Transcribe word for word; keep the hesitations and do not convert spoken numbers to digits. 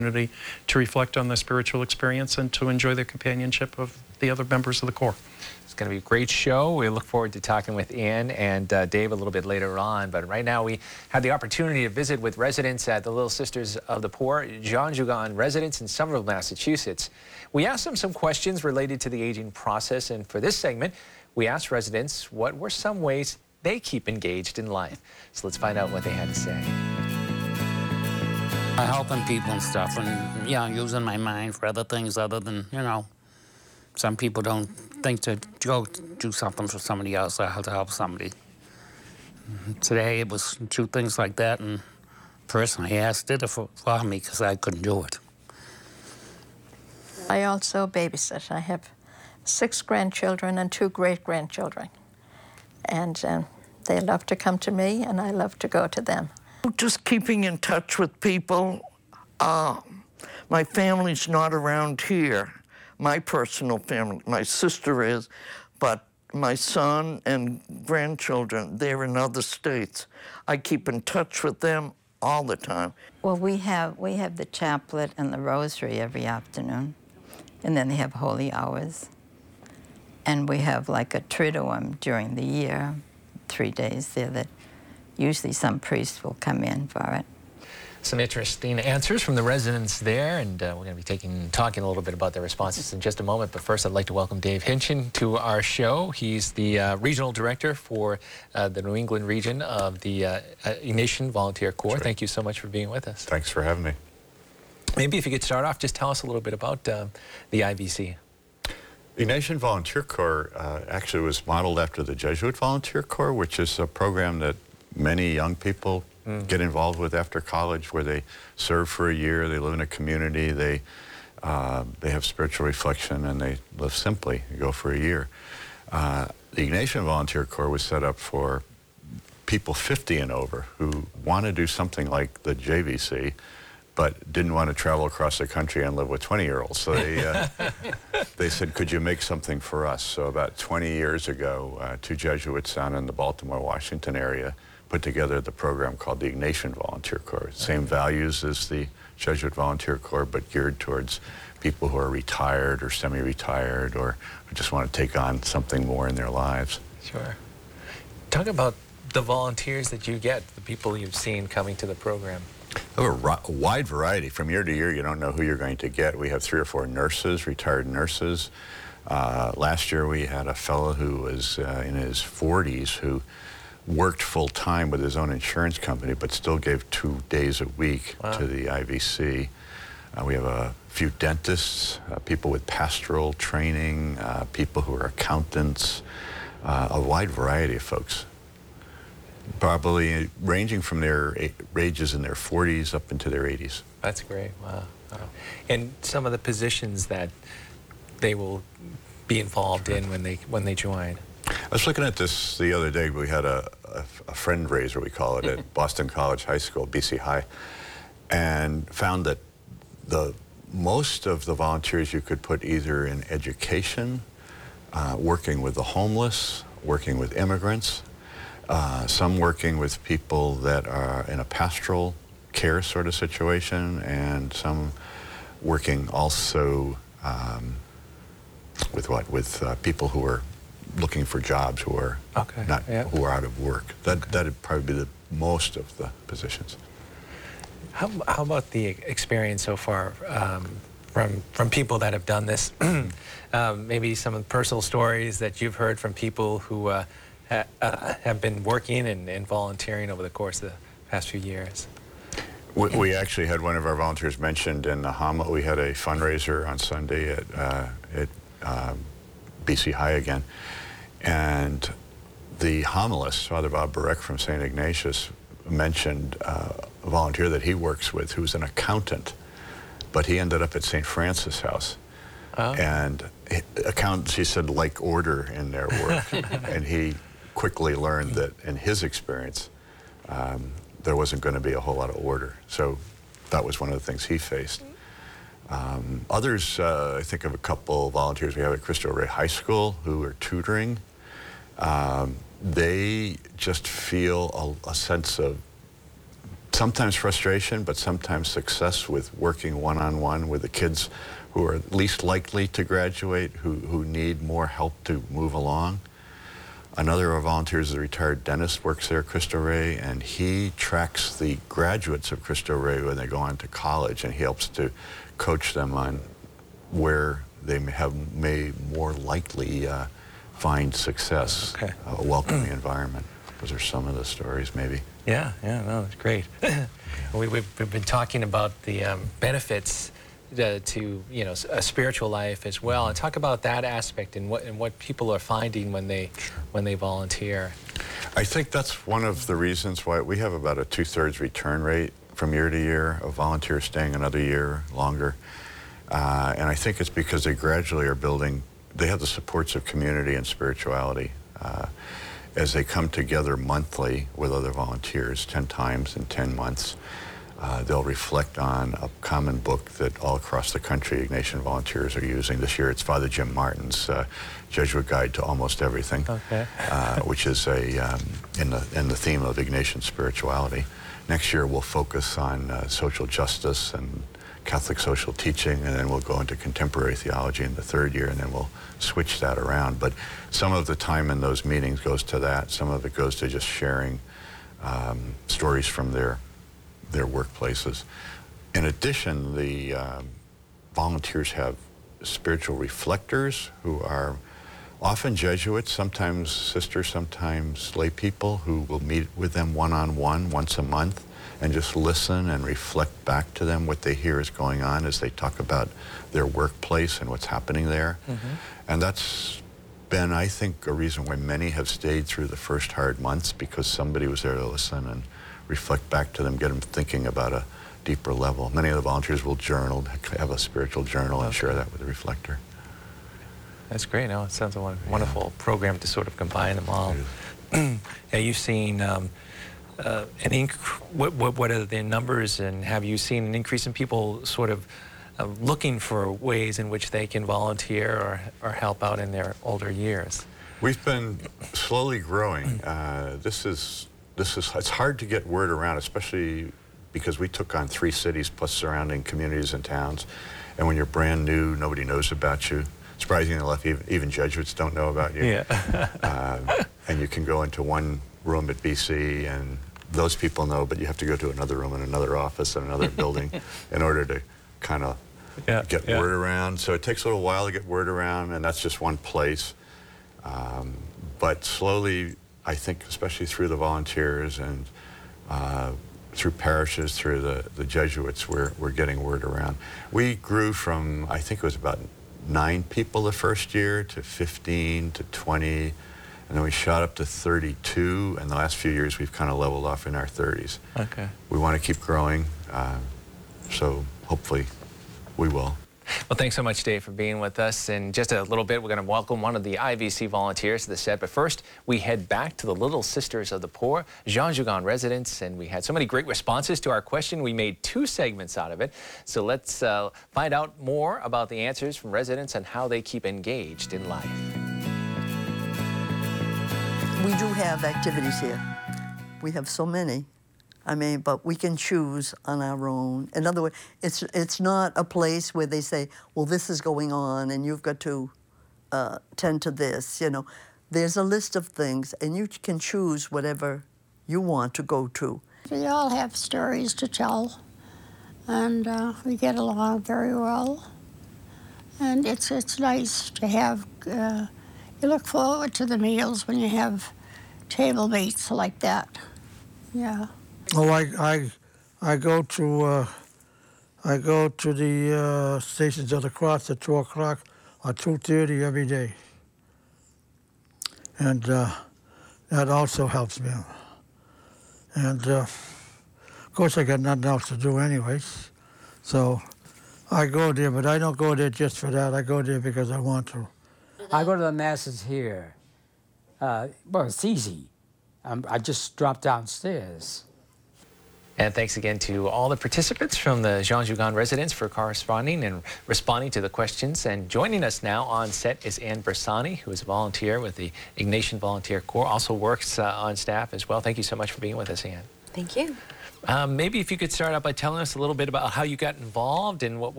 to reflect on their spiritual experience and to enjoy the companionship of the other members of the Corps. It's going to be a great show. We look forward to talking with Ann and uh, Dave a little bit later on. But right now we had the opportunity to visit with residents at the Little Sisters of the Poor, Jean Jougan residents in Somerville, Massachusetts. We asked them some questions related to the aging process, and for this segment, we asked residents what were some ways they keep engaged in life. So let's find out what they had to say. Uh, helping people and stuff, and yeah, using my mind for other things other than, you know, some people don't think to go do something for somebody else or how to help somebody. Today it was two things like that, and personally I asked it for, for me because I couldn't do it. I also babysit. I have six grandchildren and two great-grandchildren, and um, they love to come to me and I love to go to them. Just keeping in touch with people. Uh, my family's not around here. My personal family, my sister is, but my son and grandchildren, they're in other states. I keep in touch with them all the time. Well, we have, we have the chaplet and the rosary every afternoon, and then they have holy hours. And we have like a triduum during the year, three days there that usually some priest will come in for it. Some interesting answers from the residents there, and uh, we're going to be taking, talking a little bit about their responses in just a moment. But first, I'd like to welcome Dave Hinchin to our show. He's the uh, regional director for uh, the New England region of the uh, Ignatian Volunteer Corps. Right. Thank you so much for being with us. Thanks for having me. Maybe if you could start off, just tell us a little bit about uh, the I V C. The Ignatian Volunteer Corps uh, actually was modeled after the Jesuit Volunteer Corps, which is a program that many young people mm. get involved with after college, where they serve for a year, they live in a community, they uh, they have spiritual reflection, and they live simply. You go for a year. Uh, the Ignatian Volunteer Corps was set up for people fifty and over who want to do something like the J V C, but didn't want to travel across the country and live with twenty-year-olds. So they, uh, they said, could you make something for us? So about twenty years ago, uh, two Jesuits down in the Baltimore, Washington area put together the program called the Ignatian Volunteer Corps. Same values as the Jesuit Volunteer Corps, but geared towards people who are retired or semi-retired or who just want to take on something more in their lives. Sure. Talk about the volunteers that you get, the people you've seen coming to the program. We have a, a wide variety. From year to year, you don't know who you're going to get. We have three or four nurses, retired nurses. Uh, last year, we had a fellow who was uh, in his forties who worked full-time with his own insurance company, but still gave two days a week wow. to the I V C. Uh, we have a few dentists, uh, people with pastoral training, uh, people who are accountants, uh, a wide variety of folks. Probably ranging from their ages in their forties up into their eighties. That's great, wow. wow. And some of the positions that they will be involved in when they when they join. I was looking at this the other day. We had a, a, a friend raiser, we call it, at Boston College High School, B C High, and found that the most of the volunteers you could put either in education, uh, working with the homeless, working with immigrants, uh, some working with people that are in a pastoral care sort of situation, and some working also um, with what? With uh, people who are looking for jobs, who are okay. not yeah. who are out of work. That okay. that'd probably be the most of the positions. How how about the experience so far um, from from people that have done this? um, maybe some of the personal stories that you've heard from people who uh, ha uh, have been working and, and volunteering over the course of the past few years. We, we actually had one of our volunteers mentioned in the homily. We had a fundraiser on Sunday at uh, at um, B C High again. And the homilist, Father Bob Barek from Saint Ignatius, mentioned uh, a volunteer that he works with who's an accountant, but he ended up at Saint Francis House. Oh. And accountants, he said, like order in their work. And he quickly learned that in his experience, um, there wasn't going to be a whole lot of order. So that was one of the things he faced. Um, others, uh, I think of a couple volunteers we have at Cristo Rey High School who are tutoring. Um, they just feel a, a sense of sometimes frustration, but sometimes success with working one-on-one with the kids who are least likely to graduate, who, who need more help to move along. Another of our volunteers is a retired dentist, works there, Cristo Rey, and he tracks the graduates of Cristo Rey when they go on to college, and he helps to coach them on where they may have may more likely uh, find success, Okay. a welcoming environment. Those are some of the stories, maybe. Yeah, yeah, no, that's great. we, we've, we've been talking about the um, benefits to, to, you know, a spiritual life as well, and talk about that aspect and what and what people are finding when they when they volunteer. I think that's one of the reasons why we have about a two-thirds return rate from year to year of volunteers staying another year longer. Uh, and I think it's because they gradually are building, they have the supports of community and spirituality. Uh, as they come together monthly with other volunteers, ten times in ten months, uh, they'll reflect on a common book that all across the country Ignatian volunteers are using. This year it's Father Jim Martin's uh, Jesuit Guide to Almost Everything, Okay. uh, which is a, um, in, the, in the theme of Ignatian spirituality. Next year we'll focus on uh, social justice and Catholic social teaching, and then we'll go into contemporary theology in the third year, and then we'll switch that around. But some of the time in those meetings goes to that. Some of it goes to just sharing um, stories from their their workplaces. In addition, the um, volunteers have spiritual reflectors who are often Jesuits, sometimes sisters, sometimes lay people, who will meet with them one-on-one once a month and just listen and reflect back to them what they hear is going on as they talk about their workplace and what's happening there. Mm-hmm. And that's been, I think, a reason why many have stayed through the first hard months, because somebody was there to listen and reflect back to them, get them thinking about a deeper level. Many of the volunteers will journal, have a spiritual journal, and share that with the reflector. That's great. No, it sounds a wonderful program to sort of combine them all. Yeah, you've seen um, uh, an inc what, what, what are the numbers, and have you seen an increase in people sort of uh, looking for ways in which they can volunteer or, or help out in their older years? We've been slowly growing. Uh, this is, this is, it's hard to get word around, especially because we took on three cities plus surrounding communities and towns. And when you're brand new, nobody knows about you. Surprisingly enough, even, even Jesuits don't know about you. Yeah. uh, and you can go into one room at B C and those people know, but you have to go to another room in another office in another building in order to kind of yeah, get yeah. word around. So it takes a little while to get word around, and that's just one place. Um, but slowly, I think, especially through the volunteers and uh, through parishes, through the, the Jesuits, we're, we're getting word around. We grew from, I think it was about nine people the first year to fifteen to twenty, and then we shot up to thirty-two, and the last few years we've kind of leveled off in our thirties. Okay. We want to keep growing, uh, so hopefully we will. Well, thanks so much, Dave, for being with us. In just a little bit, we're going to welcome one of the I V C volunteers to the set. But first, we head back to the Little Sisters of the Poor, Jean Jougan residence, and we had so many great responses to our question. We made two segments out of it. So let's uh, find out more about the answers from residents and how they keep engaged in life. We do have activities here. We have so many. I mean, but we can choose on our own. In other words, it's it's not a place where they say, well, this is going on and you've got to uh, tend to this, you know. There's a list of things and you can choose whatever you want to go to. We all have stories to tell, and uh, we get along very well. And it's, it's nice to have, uh, you look forward to the meals when you have table mates like that, yeah. Oh, I, I, I go to, uh, I go to the uh, Stations of the Cross at two o'clock or two thirty every day, and uh, that also helps me. And uh, of course, I got nothing else to do anyways, so I go there. But I don't go there just for that. I go there because I want to. I go to the masses here. Uh, well, it's easy. Um, I just drop downstairs. And thanks again to all the participants from the Jean Jougan residence for corresponding and responding to the questions. And joining us now on set is Ann Bersani, who is a volunteer with the Ignatian Volunteer Corps, also works uh, on staff as well. Thank you so much for being with us, Ann. Thank you. Um, maybe if you could start out by telling us a little bit about how you got involved and what